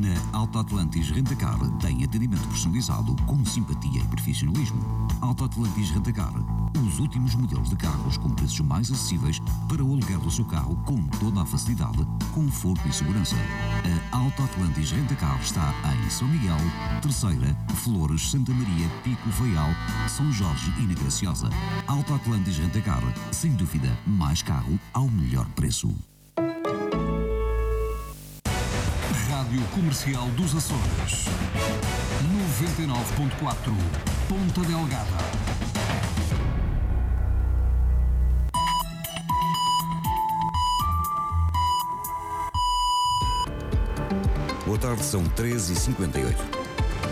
A Alto Atlantis Rentacar tem atendimento personalizado com simpatia e profissionalismo. Alto Atlantis Rentacar, os últimos modelos de carros com preços mais acessíveis para o aluguer do seu carro com toda a facilidade, conforto e segurança. A Alto Atlantis Rentacar está em São Miguel, Terceira, Flores, Santa Maria, Pico, Faial, São Jorge e na Graciosa. Alto Atlantis Rentacar, sem dúvida, mais carro ao melhor preço. Rádio Comercial dos Açores 99.4 Ponta Delgada. Boa tarde, são 13h58.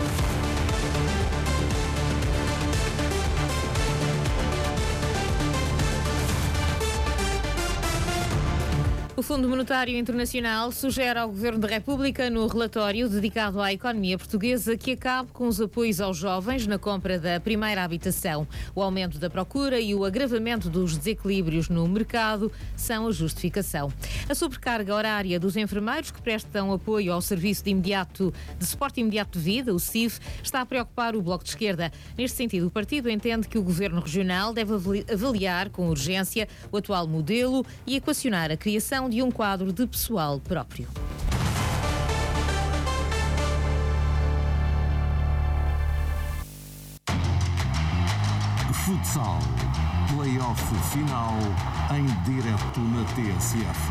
O Fundo Monetário Internacional sugere ao Governo da República, no relatório dedicado à economia portuguesa, que acabe com os apoios aos jovens na compra da primeira habitação. O aumento da procura e o agravamento dos desequilíbrios no mercado são a justificação. A sobrecarga horária dos enfermeiros que prestam apoio ao Serviço de Suporte Imediato de Vida, o SIV, está a preocupar o Bloco de Esquerda. Neste sentido, o partido entende que o Governo Regional deve avaliar com urgência o atual modelo e equacionar a criação de um quadro de pessoal próprio. Futsal. Play-off final em direto na TSF.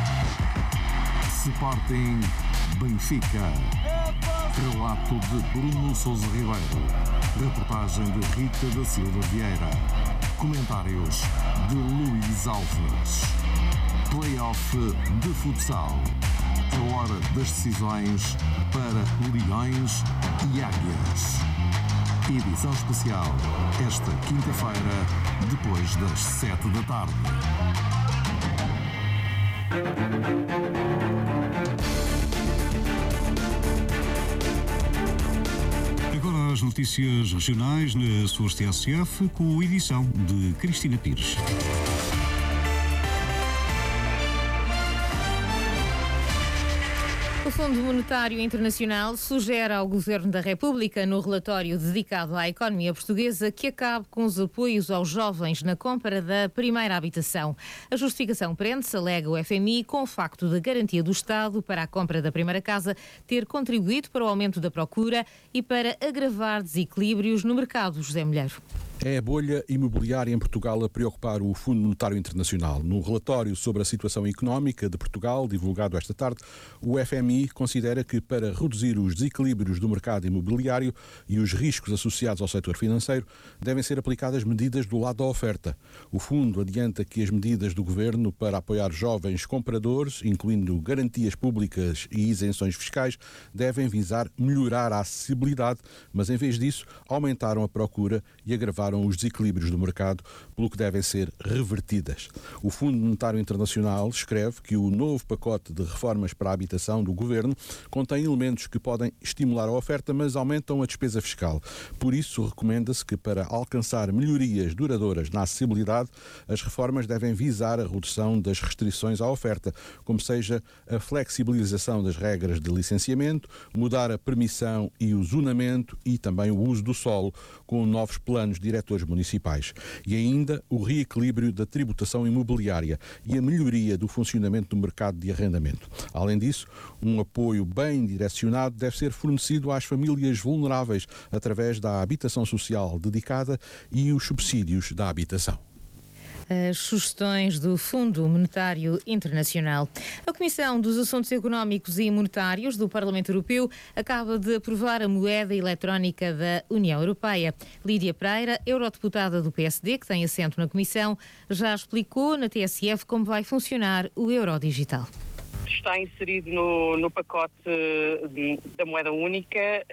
Sporting Benfica. Relato de Bruno Sousa Ribeiro. Reportagem de Rita da Silva Vieira. Comentários de Luís Alves. Play-off de futsal. A hora das decisões para Leões e Águias. Edição especial esta quinta-feira, depois das 7 da tarde. Agora as notícias regionais na Açores TSF, com a edição de Cristina Pires. O Fundo Monetário Internacional sugere ao Governo da República, no relatório dedicado à economia portuguesa, que acabe com os apoios aos jovens na compra da primeira habitação. A justificação prende-se, alega o FMI, com o facto da garantia do Estado para a compra da primeira casa ter contribuído para o aumento da procura e para agravar desequilíbrios no mercado. José Mulheiro. É a bolha imobiliária em Portugal a preocupar o Fundo Monetário Internacional. No relatório sobre a situação económica de Portugal, divulgado esta tarde, o FMI considera que para reduzir os desequilíbrios do mercado imobiliário e os riscos associados ao setor financeiro, devem ser aplicadas medidas do lado da oferta. O fundo adianta que as medidas do governo para apoiar jovens compradores, incluindo garantias públicas e isenções fiscais, devem visar melhorar a acessibilidade, mas em vez disso, aumentaram a procura e agravaram os desequilíbrios do mercado, pelo que devem ser revertidas. O Fundo Monetário Internacional escreve que o novo pacote de reformas para a habitação do governo contém elementos que podem estimular a oferta, mas aumentam a despesa fiscal. Por isso, recomenda-se que, para alcançar melhorias duradouras na acessibilidade, as reformas devem visar a redução das restrições à oferta, como seja a flexibilização das regras de licenciamento, mudar a permissão e o zonamento e também o uso do solo, com novos planos diretores municipais, e ainda o reequilíbrio da tributação imobiliária e a melhoria do funcionamento do mercado de arrendamento. Além disso, um apoio bem direcionado deve ser fornecido às famílias vulneráveis através da habitação social dedicada e os subsídios da habitação. As sugestões do Fundo Monetário Internacional. A Comissão dos Assuntos Económicos e Monetários do Parlamento Europeu acaba de aprovar a moeda eletrónica da União Europeia. Lídia Pereira, eurodeputada do PSD, que tem assento na Comissão, já explicou na TSF como vai funcionar o euro digital. Está inserido no pacote da moeda única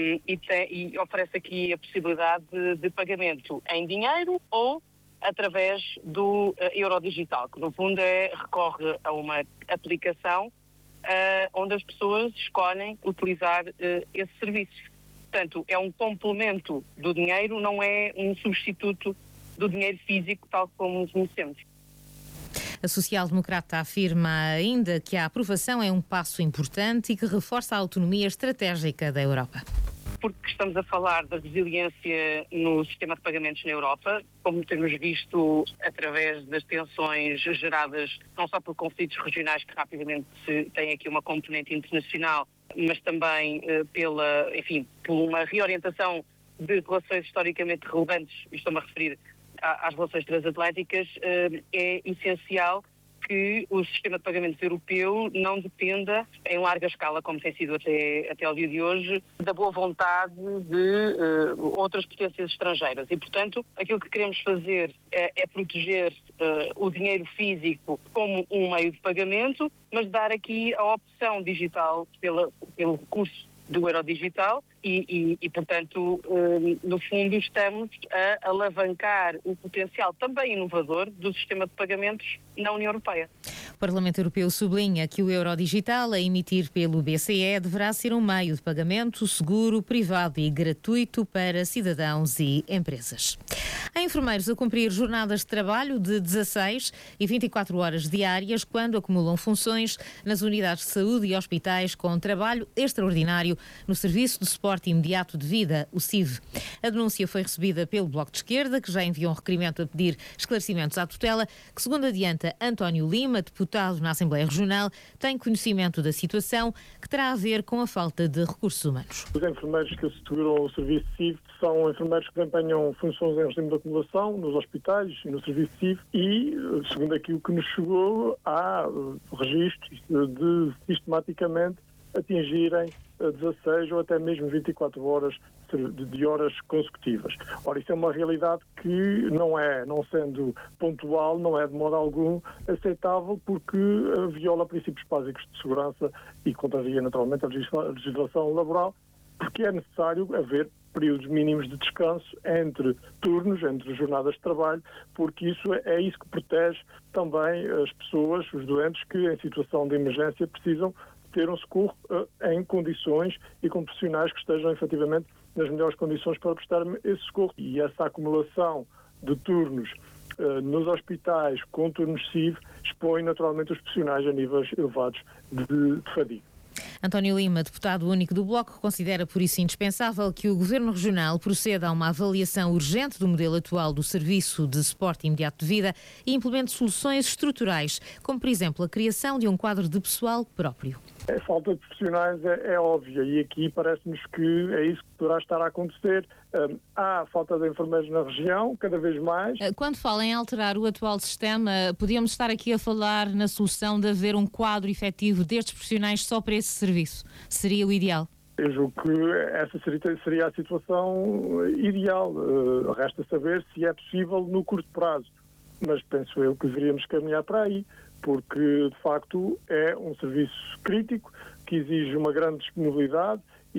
e oferece aqui a possibilidade de pagamento em dinheiro ou através do euro digital, que no fundo recorre a uma aplicação onde as pessoas escolhem utilizar esse serviço. Portanto, é um complemento do dinheiro, não é um substituto do dinheiro físico, tal como conhecemos. A social-democrata afirma ainda que a aprovação é um passo importante e que reforça a autonomia estratégica da Europa. Porque estamos a falar da resiliência no sistema de pagamentos na Europa, como temos visto através das tensões geradas não só por conflitos regionais que rapidamente têm aqui uma componente internacional, mas também por uma reorientação de relações historicamente relevantes, estou-me a referir às relações transatlânticas, é essencial que o sistema de pagamentos europeu não dependa em larga escala, como tem sido até ao dia de hoje, da boa vontade de outras potências estrangeiras. E, portanto, aquilo que queremos fazer é proteger o dinheiro físico como um meio de pagamento, mas dar aqui a opção digital pelo recurso do euro digital e, portanto, no fundo estamos a alavancar o potencial também inovador do sistema de pagamentos na União Europeia. O Parlamento Europeu sublinha que o euro digital a emitir pelo BCE deverá ser um meio de pagamento seguro, privado e gratuito para cidadãos e empresas. Há enfermeiros a cumprir jornadas de trabalho de 16 e 24 horas diárias quando acumulam funções nas unidades de saúde e hospitais com trabalho extraordinário no Serviço de Suporte Imediato de Vida, o SIV. A denúncia foi recebida pelo Bloco de Esquerda, que já enviou um requerimento a pedir esclarecimentos à tutela, que, segundo adianta António Lima, deputado na Assembleia Regional, tem conhecimento da situação que terá a ver com a falta de recursos humanos. Os enfermeiros que asseguram o serviço SIV são enfermeiros que desempenham funções em regime de acumulação nos hospitais e no serviço SIV e, segundo aquilo que nos chegou, há registros de sistematicamente atingirem 16 ou até mesmo 24 horas de horas consecutivas. Ora, isso é uma realidade que não sendo pontual, não é de modo algum aceitável, porque viola princípios básicos de segurança e contraria naturalmente a legislação laboral, porque é necessário haver períodos mínimos de descanso entre turnos, entre jornadas de trabalho, porque isso é isso que protege também as pessoas, os doentes que em situação de emergência precisam ter um socorro em condições e com profissionais que estejam efetivamente nas melhores condições para prestar esse socorro. E essa acumulação de turnos nos hospitais com turnos CIV expõe naturalmente os profissionais a níveis elevados de fadiga. António Lima, deputado único do Bloco, considera por isso indispensável que o Governo Regional proceda a uma avaliação urgente do modelo atual do Serviço de Suporte Imediato de Vida e implemente soluções estruturais, como, por exemplo, a criação de um quadro de pessoal próprio. A falta de profissionais é óbvia e aqui parece-nos que é isso que poderá estar a acontecer. Há falta de enfermeiros na região, cada vez mais. Quando fala em alterar o atual sistema, podíamos estar aqui a falar na solução de haver um quadro efetivo destes profissionais só para esse serviço. Seria o ideal? Eu julgo que essa seria a situação ideal. Resta saber se é possível no curto prazo. Mas penso eu que deveríamos caminhar para aí, porque de facto é um serviço crítico que exige uma grande disponibilidade,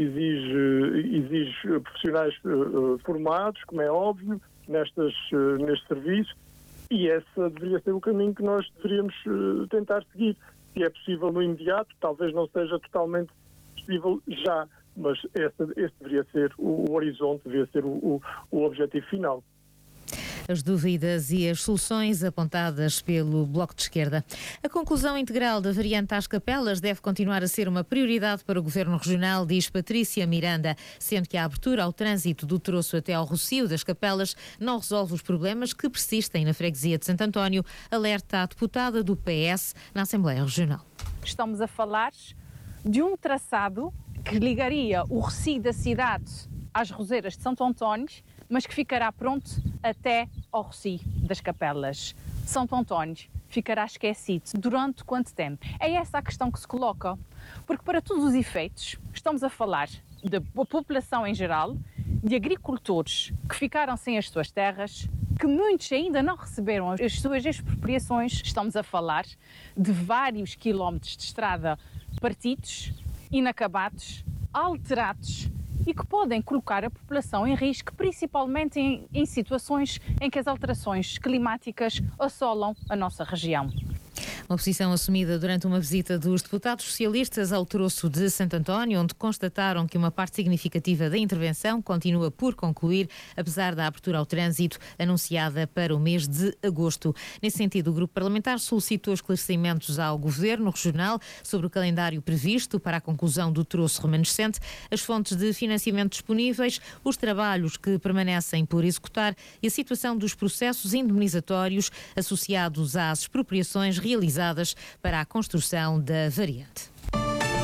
exige profissionais formados, como é óbvio, neste serviço, e esse deveria ser o caminho que nós deveríamos tentar seguir. Se é possível no imediato, talvez não seja totalmente possível já, mas esse deveria ser o horizonte, deveria ser o objetivo final. As dúvidas e as soluções apontadas pelo Bloco de Esquerda. A conclusão integral da variante às Capelas deve continuar a ser uma prioridade para o Governo Regional, diz Patrícia Miranda, sendo que a abertura ao trânsito do troço até ao Rocio das Capelas não resolve os problemas que persistem na freguesia de Santo António, alerta a deputada do PS na Assembleia Regional. Estamos a falar de um traçado que ligaria o Rocio da cidade às Roseiras de Santo António, mas que ficará pronto até ao Rocio das Capelas. Santo António ficará esquecido durante quanto tempo? É essa a questão que se coloca, porque para todos os efeitos estamos a falar da população em geral, de agricultores que ficaram sem as suas terras, que muitos ainda não receberam as suas expropriações. Estamos a falar de vários quilómetros de estrada partidos, inacabados, alterados, e que podem colocar a população em risco, principalmente em situações em que as alterações climáticas assolam a nossa região. Uma posição assumida durante uma visita dos deputados socialistas ao troço de Santo António, onde constataram que uma parte significativa da intervenção continua por concluir, apesar da abertura ao trânsito anunciada para o mês de agosto. Nesse sentido, o grupo parlamentar solicitou esclarecimentos ao Governo Regional sobre o calendário previsto para a conclusão do troço remanescente, as fontes de financiamento disponíveis, os trabalhos que permanecem por executar e a situação dos processos indemnizatórios associados às expropriações realizadas para a construção da variante.